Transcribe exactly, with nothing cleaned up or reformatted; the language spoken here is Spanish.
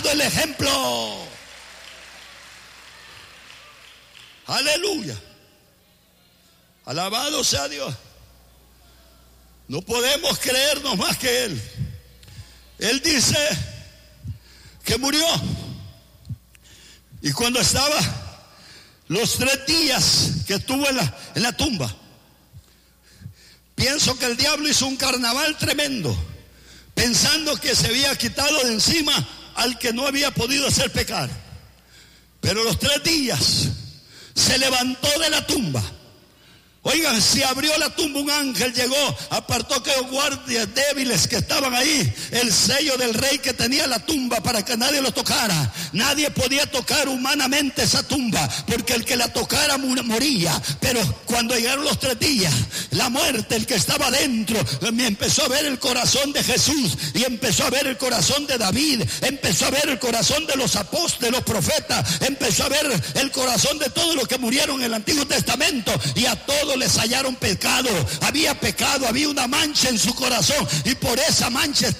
el ejemplo. Aleluya. Alabado sea Dios. No podemos creernos más que Él. Él dice que murió. Y cuando estaba los tres días que estuvo en la, en la tumba, pienso que el diablo hizo un carnaval tremendo, pensando que se había quitado de encima al que no había podido hacer pecar. Pero los tres días se levantó de la tumba. Oigan, se abrió la tumba, un ángel llegó, apartó aquellos guardias débiles que estaban ahí, el sello del rey que tenía la tumba para que nadie lo tocara. Nadie podía tocar humanamente esa tumba, porque el que la tocara moría. Pero cuando llegaron los tres días, la muerte, el que estaba dentro, me empezó a ver el corazón de Jesús, y empezó a ver el corazón de David, empezó a ver el corazón de los apóstoles, de los profetas, empezó a ver el corazón de todos los que murieron en el Antiguo Testamento, y a todos les hallaron pecado. Había pecado, había una mancha en su corazón, y por esa mancha